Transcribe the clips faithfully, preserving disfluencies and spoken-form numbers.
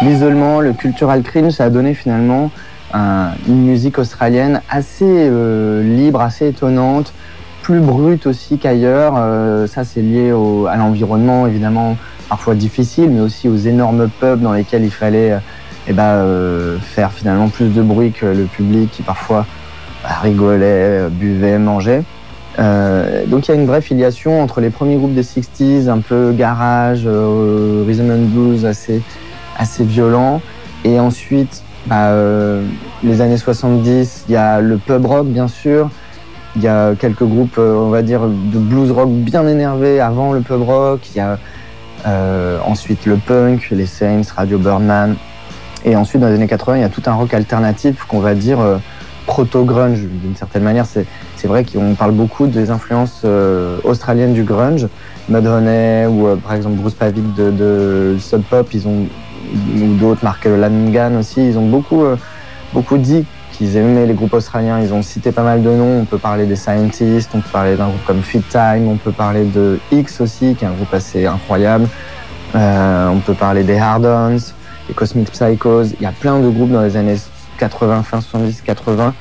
l'isolement, le cultural cringe, ça a donné finalement un, une musique australienne assez euh, libre, assez étonnante, plus brute aussi qu'ailleurs. Euh, ça, c'est lié au, à l'environnement, évidemment, parfois difficile, mais aussi aux énormes pubs dans lesquels il fallait eh ben, euh, faire finalement plus de bruit que le public qui parfois bah, rigolait, buvait, mangeait. Euh, donc il y a une vraie filiation entre les premiers groupes des sixties, un peu garage, euh, rhythm and blues assez, assez violent, et ensuite bah, euh, les années soixante-dix, il y a le pub rock bien sûr, il y a quelques groupes euh, on va dire de blues rock bien énervés avant le pub rock, il y a euh, ensuite le punk, les Saints, Radio Birdman, et ensuite dans les années quatre-vingts il y a tout un rock alternatif qu'on va dire euh, proto-grunge d'une certaine manière. C'est, c'est vrai qu'on parle beaucoup des influences euh, australiennes du grunge, Mudhoney ou euh, par exemple Bruce Pavitt de, de Sub Pop, ils ont, ou d'autres, Mark Lanegan aussi, ils ont beaucoup, euh, beaucoup dit qu'ils aimaient les groupes australiens. Ils ont cité pas mal de noms, on peut parler des Scientists, on peut parler d'un groupe comme Fit Time, on peut parler de X aussi, qui est un groupe assez incroyable, euh, on peut parler des Hard-Ons, des Cosmic Psychos. Il y a plein de groupes dans les années quatre-vingts, fin soixante-dix quatre-vingts,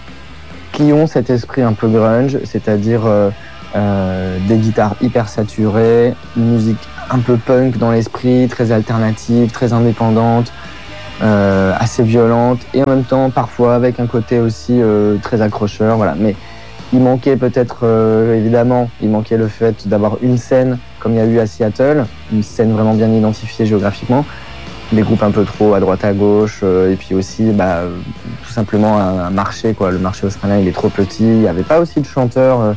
qui ont cet esprit un peu grunge, c'est-à-dire euh, euh, des guitares hyper saturées, une musique un peu punk dans l'esprit, très alternative, très indépendante, euh, assez violente, et en même temps parfois avec un côté aussi euh, très accrocheur, voilà. Mais il manquait peut-être, euh, évidemment, il manquait le fait d'avoir une scène, comme il y a eu à Seattle, une scène vraiment bien identifiée géographiquement, des groupes un peu trop à droite à gauche, euh, et puis aussi bah, tout simplement un, un marché, quoi. Le marché australien il est trop petit, il n'y avait pas aussi de chanteurs euh,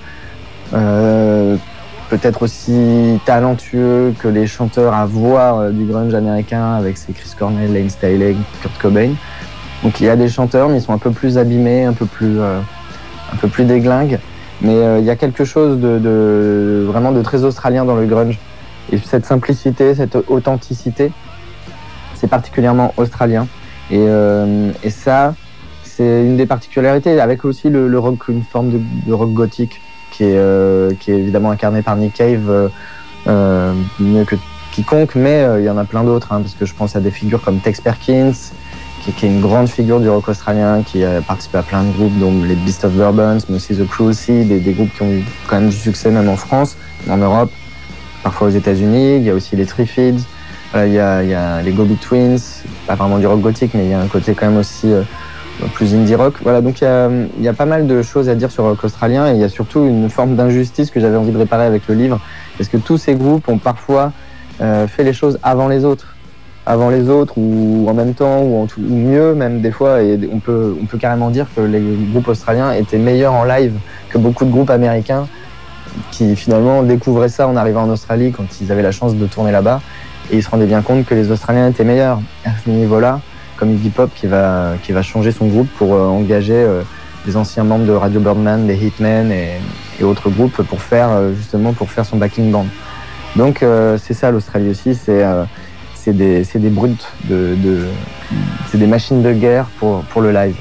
euh, peut-être aussi talentueux que les chanteurs à voix euh, du grunge américain avec ses Chris Cornell, Lane Staley, Kurt Cobain. Donc il y a des chanteurs mais ils sont un peu plus abîmés, un peu plus, euh, un peu plus déglingues, mais euh, il y a quelque chose de, de vraiment de très australien dans le grunge, et cette simplicité, cette authenticité, c'est particulièrement australien, et, euh, et ça, c'est une des particularités, avec aussi le, le rock, une forme de, de rock gothique qui est, euh, qui est évidemment incarné par Nick Cave, euh, euh, mieux que quiconque, mais euh, il y en a plein d'autres, hein, parce que je pense à des figures comme Tex Perkins, qui, qui est une grande figure du rock australien, qui a participé à plein de groupes, dont les Beast of Bourbon, mais aussi The Cruelty, des, des groupes qui ont eu quand même du succès même en France, en Europe, parfois aux États-Unis. Il y a aussi les Triffids. Il y a, il y a les Go-Betweens, pas vraiment du rock gothique, mais il y a un côté quand même aussi euh, plus indie rock. Voilà, donc il y, a, il y a pas mal de choses à dire sur le rock australien, et il y a surtout une forme d'injustice que j'avais envie de réparer avec le livre, parce que tous ces groupes ont parfois euh, fait les choses avant les autres, avant les autres, ou en même temps, ou, en tout, ou mieux même des fois, et on peut, on peut carrément dire que les groupes australiens étaient meilleurs en live que beaucoup de groupes américains qui finalement découvraient ça en arrivant en Australie quand ils avaient la chance de tourner là-bas. Et ils se rendaient bien compte que les Australiens étaient meilleurs à ce niveau-là, comme Iggy Pop qui va, qui va changer son groupe pour euh, engager euh, des anciens membres de Radio Birdman, des Hitmen et, et autres groupes pour faire, euh, justement, pour faire son backing band. Donc euh, c'est ça l'Australie aussi, c'est, euh, c'est, des, c'est des brutes, de, de, c'est des machines de guerre pour, pour le live.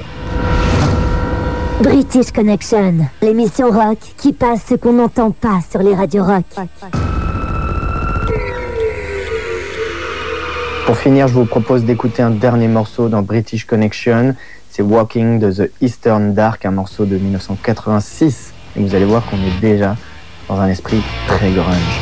British Connection, l'émission rock qui passe ce qu'on n'entend pas sur les radios rock. Pour finir, je vous propose d'écouter un dernier morceau dans British Connection. C'est Walking de The Eastern Dark, un morceau de dix-neuf cent quatre-vingt-six. Et vous allez voir qu'on est déjà dans un esprit très grunge.